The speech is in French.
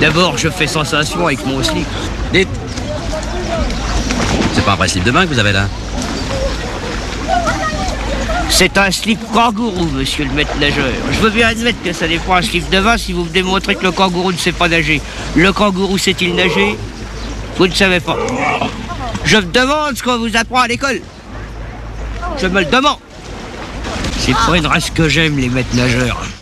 D'abord, je fais sensation avec mon slip. Dites. C'est pas un vrai slip de bain que vous avez là? C'est un slip kangourou, monsieur le maître nageur. Je veux bien admettre que ça n'est pas un slip de bain si vous me démontrez que le kangourou ne sait pas nager. Le kangourou sait-il nager? Vous ne savez pas. Je me demande ce qu'on vous apprend à l'école. Je me le demande. C'est pas une race que j'aime, les maîtres nageurs.